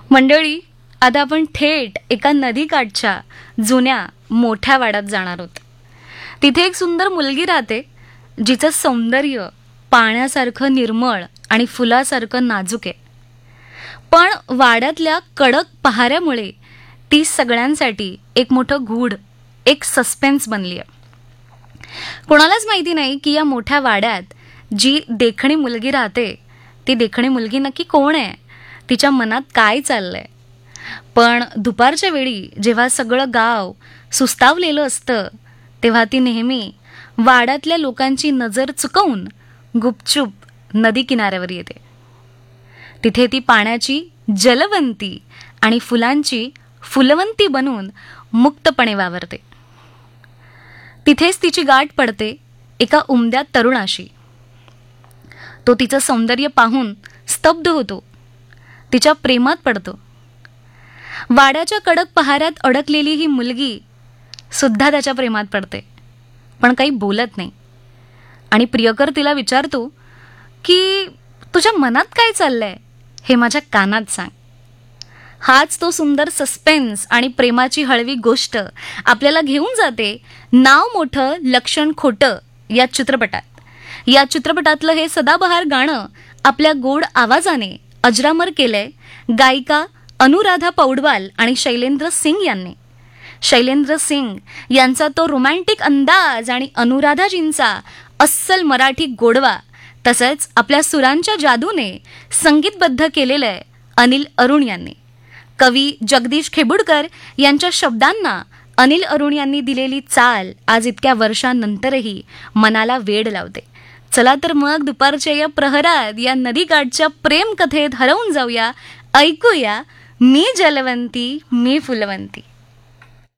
मंडळी, आता आपण थेट एका नदीकाठच्या जुन्या मोठ्या वाड्यात जाणार आहोत. तिथे एक सुंदर मुलगी राहते, जिचं सौंदर्य पाण्यासारखं निर्मळ आणि फुलासारखं नाजूक आहे. पण वाड्यातल्या कडक पहाऱ्यामुळे ती सगळ्यांसाठी एक मोठं गूढ, एक सस्पेन्स बनली आहे. कोणालाच माहिती नाही की या मोठ्या वाड्यात जी देखणी मुलगी राहते, ती देखणी मुलगी नक्की कोण आहे, तिच्या मनात काय चाललंय. पण दुपारच्या वेळी जेव्हा सगळं गाव सुस्तावलेलं असतं, तेव्हा ती नेहमी वाड्यातल्या लोकांची नजर चुकवून गुपचूप नदी किनाऱ्यावर येते. तिथे ती पाण्याची जलवंती आणि फुलांची फुलवंती बनून मुक्तपणे वावरते. तिथेच तिची गाठ पडते एका उमद्या तरुणाशी. तो तिचं सौंदर्य पाहून स्तब्ध होतो, तिच्या प्रेमात पडतो. वाड्याच्या कडक पहाऱ्यात अडकलेली ही मुलगी सुद्धा त्याच्या प्रेमात पडते, पण काही बोलत नाही. आणि प्रियकर तिला विचारतो की तुझ्या मनात काय चाललंय, हे माझ्या कानात सांग. हाच तो सुंदर सस्पेन्स आणि प्रेमाची हळवी गोष्ट आपल्याला घेऊन जाते नाव मोठं लक्षण खोटं या चित्रपटात. या चित्रपटातलं हे सदाबहार गाणं आपल्या गोड आवाजाने अजरामर केलंय गायिका अनुराधा पौडवाल आणि शैलेंद्र सिंग यांनी. शैलेंद्र सिंग यांचा तो रोमॅन्टिक अंदाज आणि अनुराधाजींचा अस्सल मराठी गोडवा, तसंच आपल्या सुरांच्या जादूने संगीतबद्ध केलेलं आहे अनिल अरुण यांनी. कवी जगदीश खेबुडकर यांच्या शब्दांना अनिल अरुण यांनी दिलेली चाल आज इतक्या वर्षांनंतरही मनाला वेड लावते. चला तर मग दुपारच्या या प्रहरात या नदीकाठच्या प्रेम कथेत हरवून जाऊया. ऐकूया मी जलवंती मी फुलवंती.